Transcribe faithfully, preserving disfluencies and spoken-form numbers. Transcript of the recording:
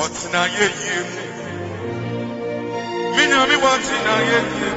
What's na ye you? Me know me what's na ye you.